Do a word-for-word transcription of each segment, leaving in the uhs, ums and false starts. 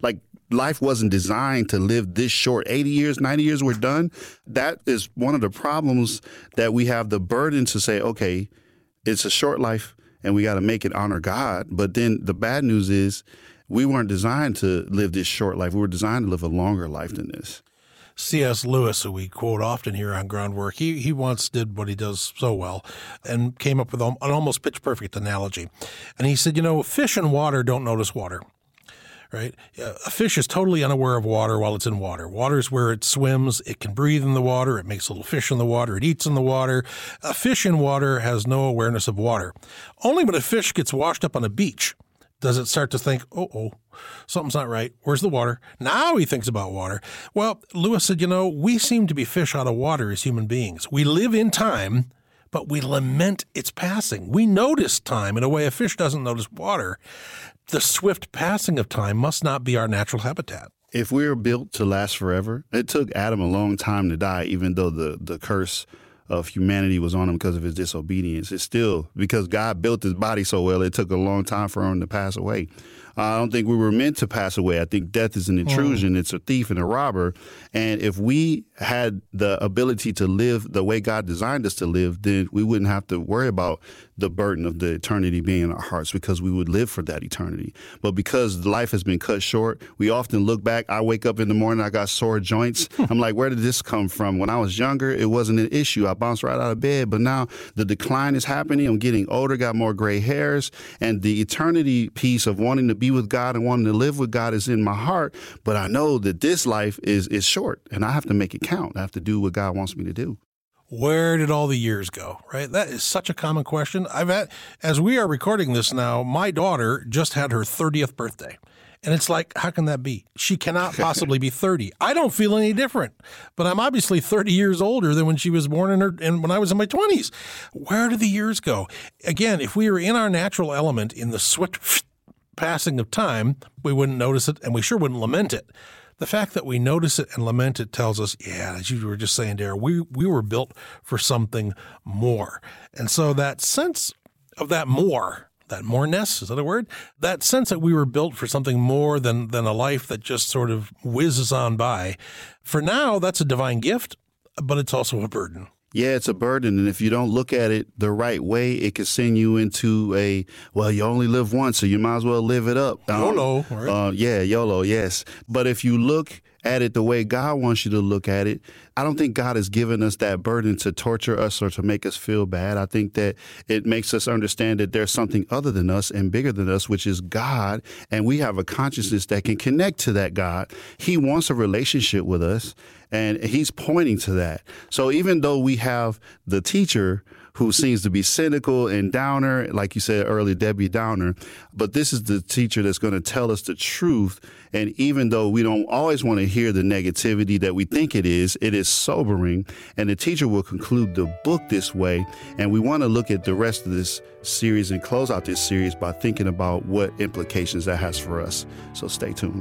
Like, life wasn't designed to live this short. eighty years, ninety years, we're done. That is one of the problems that we have the burden to say, okay, it's a short life and we got to make it honor God. But then the bad news is we weren't designed to live this short life. We were designed to live a longer life than this. C S. Lewis, who we quote often here on Groundwork, he he once did what he does so well and came up with an almost pitch-perfect analogy. And he said, you know, fish in water don't notice water. Right? A fish is totally unaware of water while it's in water. Water is where it swims. It can breathe in the water. It makes little fish in the water. It eats in the water. A fish in water has no awareness of water. Only when a fish gets washed up on a beach does it start to think, oh, something's not right. Where's the water? Now he thinks about water. Well, Lewis said, you know, we seem to be fish out of water as human beings. We live in time, but we lament its passing. We notice time in a way a fish doesn't notice water. The swift passing of time must not be our natural habitat. If we're built to last forever, it took Adam a long time to die, even though the, the curse of humanity was on him because of his disobedience. It's still because God built his body so well, it took a long time for him to pass away. Uh, I don't think we were meant to pass away. I think death is an intrusion. Mm. It's a thief and a robber. And if we had the ability to live the way God designed us to live, then we wouldn't have to worry about the burden of the eternity being in our hearts because we would live for that eternity. But because life has been cut short, we often look back. I wake up in the morning, I got sore joints. I'm like, where did this come from? When I was younger, it wasn't an issue. I bounced right out of bed. But now the decline is happening. I'm getting older, got more gray hairs. And the eternity piece of wanting to be with God and wanting to live with God is in my heart. But I know that this life is, is short and I have to make it count. I have to do what God wants me to do. Where did all the years go, right? That is such a common question. I've had, as we are recording this now, my daughter just had her thirtieth birthday. And it's like, how can that be? She cannot possibly be thirty. I don't feel any different, but I'm obviously thirty years older than when she was born in her, and when I was in my twenties. Where did the years go? Again, if we were in our natural element in the swift passing of time, we wouldn't notice it and we sure wouldn't lament it. The fact that we notice it and lament it tells us, yeah, as you were just saying, Darrell, we, we were built for something more. And so that sense of that more, that moreness, is that a word? That sense that we were built for something more than, than a life that just sort of whizzes on by. For now, that's a divine gift, but it's also a burden. Yeah, it's a burden. And if you don't look at it the right way, it can send you into a, well, you only live once, so you might as well live it up. Um, YOLO, right? Uh, yeah, YOLO, yes. But if you look at it the way God wants you to look at it, I don't think God has given us that burden to torture us or to make us feel bad. I think that it makes us understand that there's something other than us and bigger than us, which is God. And we have a consciousness that can connect to that God. He wants a relationship with us, and he's pointing to that. So even though we have the teacher who seems to be cynical and downer, like you said earlier, Debbie Downer, but this is the teacher that's going to tell us the truth. And even though we don't always want to hear the negativity that we think it is, it is sobering. And the teacher will conclude the book this way. And we want to look at the rest of this series and close out this series by thinking about what implications that has for us. So stay tuned.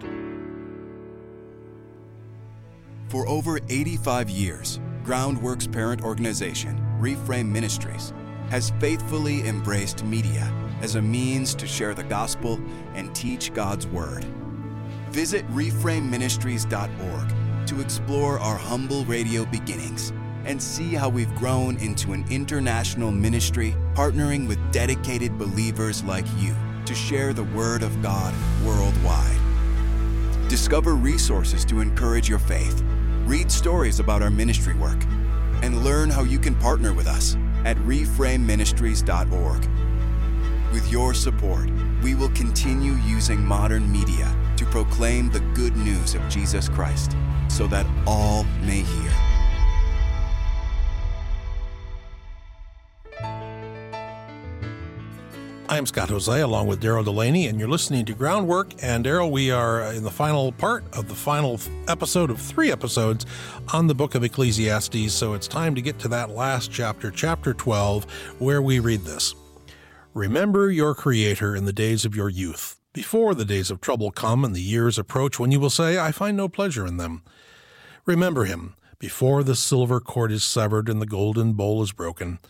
For over eighty-five years, Groundwork's parent organization, Reframe Ministries, has faithfully embraced media as a means to share the gospel and teach God's word. Visit reframe ministries dot org to explore our humble radio beginnings and see how we've grown into an international ministry partnering with dedicated believers like you to share the word of God worldwide. Discover resources to encourage your faith, read stories about our ministry work, and learn how you can partner with us at reframe ministries dot org. With your support, we will continue using modern media to proclaim the good news of Jesus Christ so that all may hear. I'm Scott Jose, along with Darrell Delaney, and you're listening to Groundwork. And Darrell, we are in the final part of the final episode of three episodes on the book of Ecclesiastes, so it's time to get to that last chapter, chapter twelve, where we read this. Remember your Creator in the days of your youth, before the days of trouble come and the years approach when you will say, I find no pleasure in them. Remember him before the silver cord is severed and the golden bowl is broken,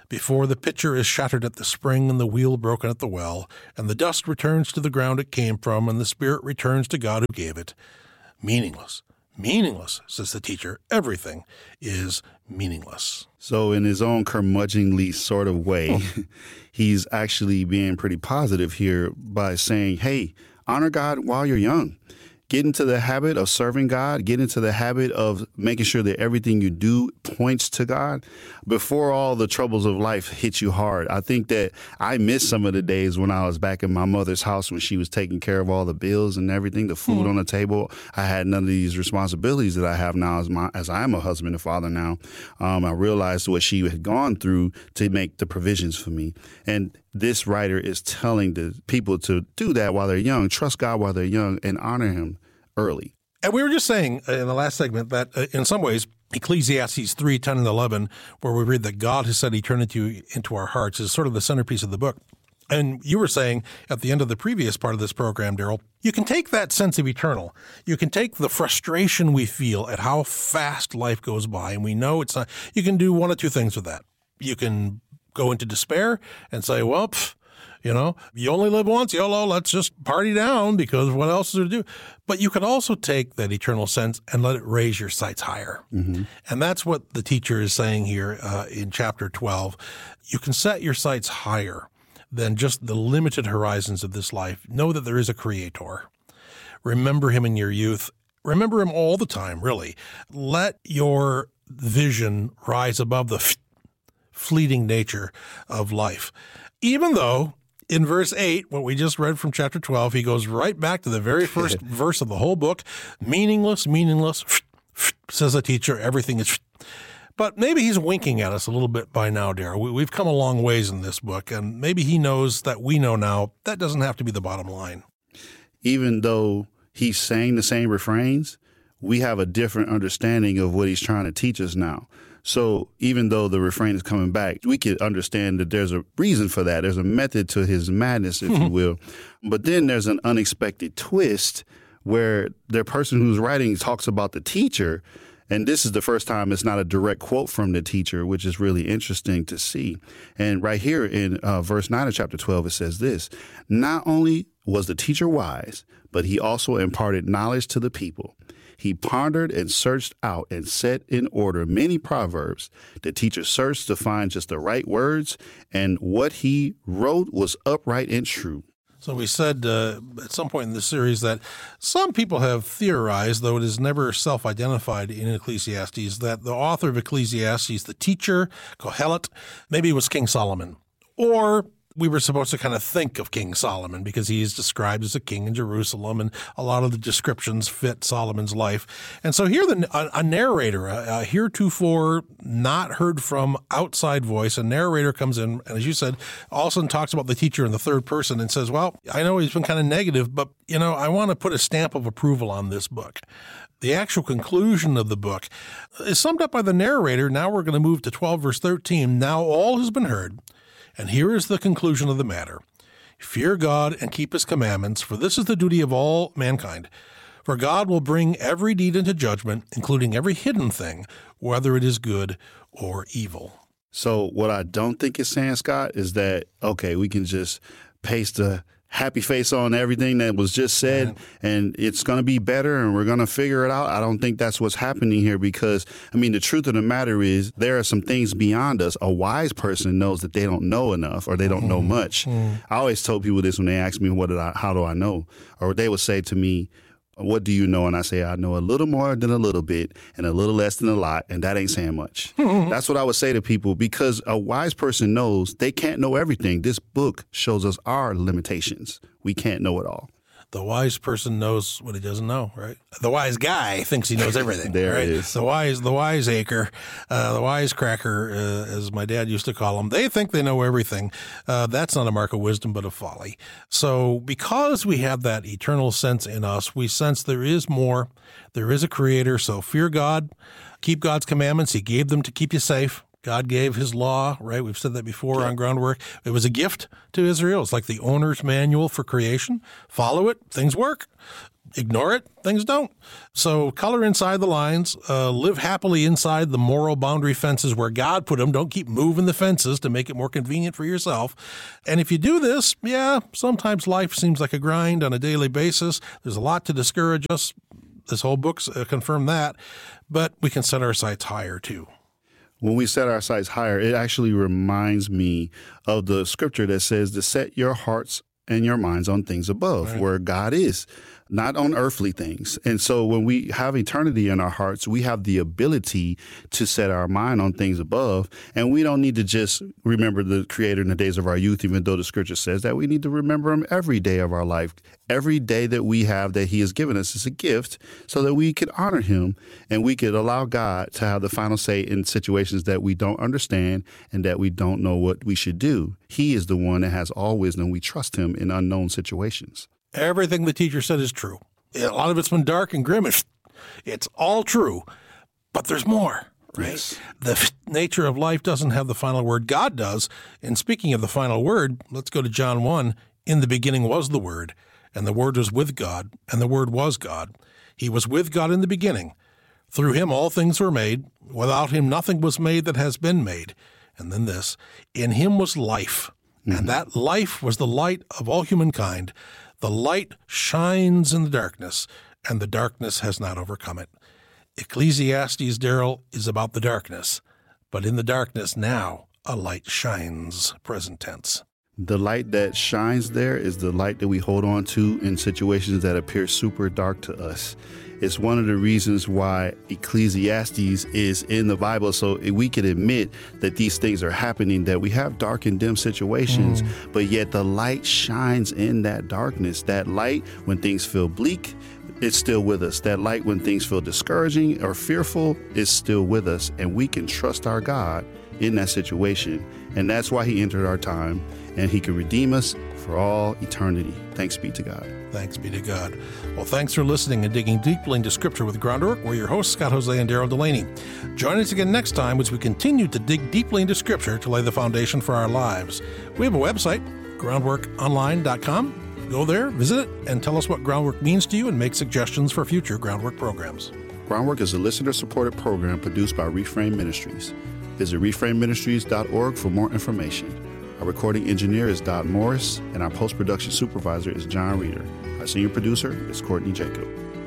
before the pitcher is shattered at the spring and the wheel broken at the well, and the dust returns to the ground it came from, and the spirit returns to God who gave it. Meaningless. Meaningless, says the teacher. Everything is meaningless. So in his own curmudgeonly sort of way, he's actually being pretty positive here by saying, hey, honor God while you're young. Get into the habit of serving God. Get into the habit of making sure that everything you do points to God before all the troubles of life hit you hard. I think that I miss some of the days when I was back in my mother's house when she was taking care of all the bills and everything, the food mm. on the table. I had none of these responsibilities that I have now as my as I am a husband and father now. Um, I realized what she had gone through to make the provisions for me. And this writer is telling the people to do that while they're young, trust God while they're young, and honor him early. And we were just saying in the last segment that uh, in some ways, Ecclesiastes three, ten, and eleven, where we read that God has set eternity into our hearts, is sort of the centerpiece of the book. And you were saying at the end of the previous part of this program, Daryl, you can take that sense of eternal. You can take the frustration we feel at how fast life goes by, and we know it's not. You can do one of two things with that. You can go into despair and say, well, pff, you know, you only live once, YOLO, let's just party down because what else is there to do? But you can also take that eternal sense and let it raise your sights higher. Mm-hmm. And that's what the teacher is saying here uh, in chapter twelve. You can set your sights higher than just the limited horizons of this life. Know that there is a creator. Remember him in your youth. Remember him all the time, really. Let your vision rise above the f- fleeting nature of life. Even though in verse eight, what we just read from chapter twelve, he goes right back to the very first verse of the whole book. Meaningless, meaningless, says the teacher, everything is. But maybe he's winking at us a little bit by now, Daryl. We've come a long ways in this book, and maybe he knows that we know now that doesn't have to be the bottom line. Even though he's saying the same refrains, we have a different understanding of what he's trying to teach us now. So even though the refrain is coming back, we could understand that there's a reason for that. There's a method to his madness, if you will. But then there's an unexpected twist where the person who's writing talks about the teacher. And this is the first time it's not a direct quote from the teacher, which is really interesting to see. And right here in uh, verse nine of chapter twelve, it says this: not only was the teacher wise, but he also imparted knowledge to the people. He pondered and searched out and set in order many proverbs. The teacher searched to find just the right words, and what he wrote was upright and true. So we said uh, at some point in the series that some people have theorized, though it is never self-identified in Ecclesiastes, that the author of Ecclesiastes, the teacher, Kohelet, maybe it was King Solomon. Or we were supposed to kind of think of King Solomon because he is described as a king in Jerusalem, and a lot of the descriptions fit Solomon's life. And so here the, a, a narrator, a, a heretofore not heard from outside voice, a narrator comes in, and as you said, also talks about the teacher in the third person and says, well, I know he's been kind of negative, but, you know, I want to put a stamp of approval on this book. The actual conclusion of the book is summed up by the narrator. Now we're going to move to twelve, verse thirteen. Now all has been heard. And here is the conclusion of the matter. Fear God and keep his commandments, for this is the duty of all mankind. For God will bring every deed into judgment, including every hidden thing, whether it is good or evil. So what I don't think it's saying, Scott, is that, okay, we can just paste a happy face on everything that was just said, and it's going to be better, and we're going to figure it out. I don't think that's what's happening here because, I mean, the truth of the matter is there are some things beyond us. A wise person knows that they don't know enough or they don't know much. Mm. I always told people this when they ask me, what did I, how do I know? Or they would say to me, what do you know? And I say, I know a little more than a little bit and a little less than a lot, and that ain't saying much. That's what I would say to people because a wise person knows they can't know everything. This book shows us our limitations. We can't know it all. The wise person knows what he doesn't know, right? The wise guy thinks he knows everything. There right? it is. The wise, the wiseacre, uh, the wisecracker, uh, as my dad used to call them. They think they know everything. Uh, that's not a mark of wisdom, but of folly. So because we have that eternal sense in us, we sense there is more. There is a creator. So fear God, keep God's commandments. He gave them to keep you safe. God gave his law, right? We've said that before on Groundwork. It was a gift to Israel. It's like the owner's manual for creation. Follow it, things work. ignore it, things don't. So color inside the lines, uh, live happily inside the moral boundary fences where God put them. Don't keep moving the fences to make it more convenient for yourself. And if you do this, yeah, sometimes life seems like a grind on a daily basis. There's a lot to discourage us. This whole book's uh, confirmed that. But we can set our sights higher, too. When we set our sights higher, it actually reminds me of the scripture that says to set your hearts and your minds on things above, right, where God is, not on earthly things. And so when we have eternity in our hearts, we have the ability to set our mind on things above. And we don't need to just remember the Creator in the days of our youth, even though the scripture says that. We need to remember him every day of our life. Every day that we have that he has given us is a gift so that we could honor him and we could allow God to have the final say in situations that we don't understand and that we don't know what we should do. He is the one that has all wisdom. We trust him in unknown situations. Everything the teacher said is true. A lot of it's been dark and grim. It's all true, but there's more, right? Yes. The f- nature of life doesn't have the final word. God does. And speaking of the final word, let's go to John one. In the beginning was the Word, and the Word was with God, and the Word was God. He was with God in the beginning. Through him all things were made. Without him nothing was made that has been made. And then this, in him was life, mm-hmm. and that life was the light of all humankind. The light shines in the darkness, and the darkness has not overcome it. Ecclesiastes, Darrell, is about the darkness, but in the darkness now a light shines, present tense. The light that shines there is the light that we hold on to in situations that appear super dark to us. It's one of the reasons why Ecclesiastes is in the Bible, so we can admit that these things are happening, that we have dark and dim situations, mm. but yet the light shines in that darkness. That light, when things feel bleak, it's still with us. That light, when things feel discouraging or fearful, is still with us, and we can trust our God in that situation. And that's why he entered our time, and he can redeem us for all eternity. Thanks be to God. Thanks be to God. Well, thanks for listening and digging deeply into Scripture with Groundwork. We're your hosts, Scott Jose and Darrell Delaney. Join us again next time as we continue to dig deeply into Scripture to lay the foundation for our lives. We have a website, groundwork online dot com. Go there, visit it, and tell us what Groundwork means to you and make suggestions for future Groundwork programs. Groundwork is a listener-supported program produced by Reframe Ministries. Visit reframe ministries dot org for more information. Our recording engineer is Dot Morris, and our post-production supervisor is John Reeder. Our senior producer is Courtney Jacob.